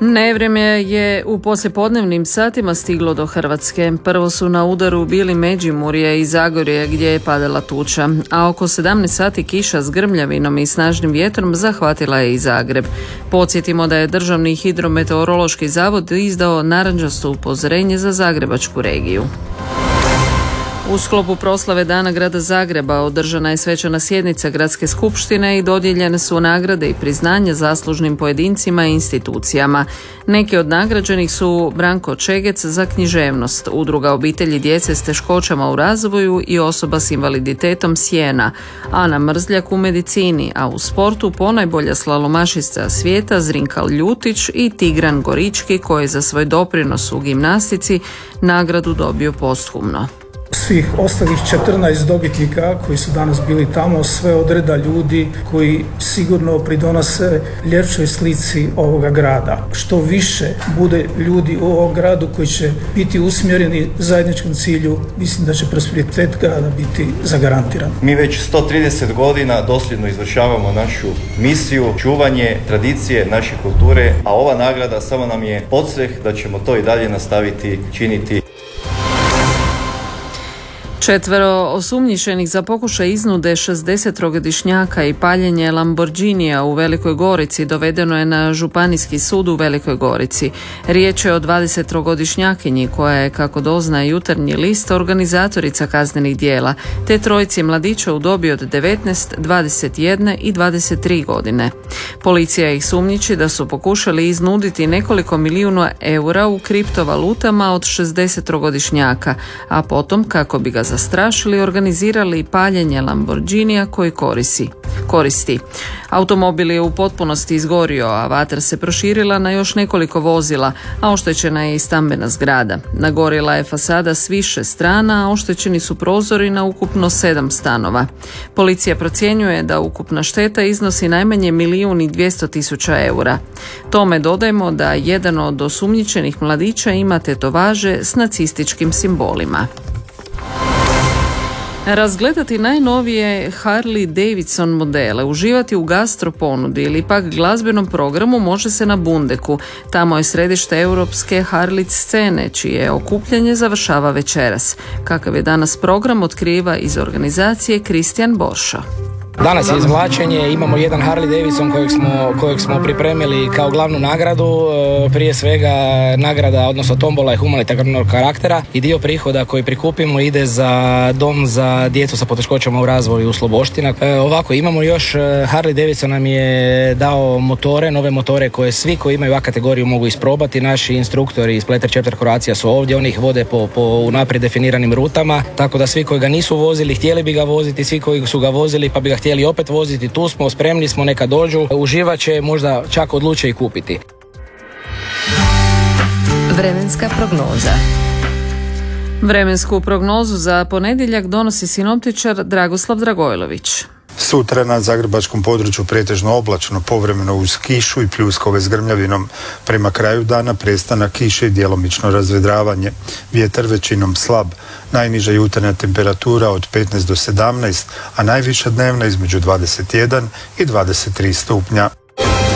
Nevrijeme je u poslijepodnevnim satima stiglo do Hrvatske. Prvo su na udaru bili Međimurje i Zagorje gdje je padala tuča, a oko 17 sati kiša s grmljavinom i snažnim vjetrom zahvatila je i Zagreb. Podsjetimo da je Državni hidrometeorološki zavod izdao narančasto upozorenje za zagrebačku regiju. U sklopu proslave Dana grada Zagreba održana je svečana sjednica Gradske skupštine i dodijeljene su nagrade i priznanja zaslužnim pojedincima i institucijama. Neki od nagrađenih su Branko Čegec za književnost, Udruga obitelji djece s teškoćama u razvoju i osoba s invaliditetom Sjena, Ana Mrzljak u medicini, a u sportu ponajbolja slalomašica svijeta Zrinka Ljutić i Tigran Gorički koji je za svoj doprinos u gimnastici nagradu dobio posthumno. Svih ostalih 14 dobitnika koji su danas bili tamo, sve od reda ljudi koji sigurno pridonose ljepšoj slici ovoga grada. Što više bude ljudi u ovom gradu koji će biti usmjereni zajedničkom cilju, mislim da će prosperitet grada biti zagarantiran. Mi već 130 godina dosljedno izvršavamo našu misiju, čuvanje tradicije naše kulture, a ova nagrada samo nam je podsjeh da ćemo to i dalje nastaviti činiti. 4 osumnjičenih za pokušaj iznude 60-godišnjaka i paljenje Lamborghinija u Velikoj Gorici dovedeno je na Županijski sud u Velikoj Gorici. Riječ je o 20-godišnjakinji koja je, kako doznaje Jutarnji list, organizatorica kaznenih djela, te trojici mladića u dobi od 19, 21 i 23 godine. Policija ih sumnjiči da su pokušali iznuditi nekoliko milijuna eura u kriptovalutama od 60-godišnjaka, a potom, kako bi ga zastrašili, organizirali paljenje Lamborghinija koji koristi. Automobil je u potpunosti izgorio, a vatra se proširila na još nekoliko vozila, a oštećena je i stambena zgrada. Nagorjela je fasada s više strana, a oštećeni su prozori na ukupno 7 stanova. Policija procjenjuje da ukupna šteta iznosi najmanje 1.200.000 eura. Tome dodajmo da jedan od osumnjičenih mladića ima tetovaže s nacističkim simbolima. Razgledati najnovije Harley Davidson modele, uživati u gastro ponudi ili pak glazbenom programu može se na Bundeku. Tamo je središte europske Harley scene, čije okupljanje završava večeras. Kakav je danas program, otkriva iz organizacije Kristijan Boršo. Danas je izvlačenje, imamo jedan Harley Davidson kojeg smo pripremili kao glavnu nagradu, prije svega nagrada, odnosno tombola je humanitarnog karaktera i dio prihoda koji prikupimo ide za dom za djecu sa poteškoćama u razvoju u Sloboština. Ovako, imamo još, Harley Davidson nam je dao motore, nove motore koje svi koji imaju A kategoriju mogu isprobati. Naši instruktori iz Pleter Chapter Croatia su ovdje, oni ih vode po unaprijed definiranim rutama, tako da svi koji ga nisu vozili, htjeli bi ga voziti, svi koji su ga vozili pa bi ga htjeli opet voziti, tu smo, spremni smo, neka dođu, uživat će, možda čak odluče i kupiti. Vremenska prognoza. Vremensku prognozu za ponedjeljak donosi sinoptičar Dragoslav Dragojlović. Sutra na zagrebačkom području pretežno oblačno, povremeno uz kišu i pljuskove s grmljavinom. Prema kraju dana prestanak kiše i djelomično razvedravanje. Vjetar većinom slab. Najniža jutarnja temperatura od 15 do 17, a najviša dnevna između 21 i 23 stupnja.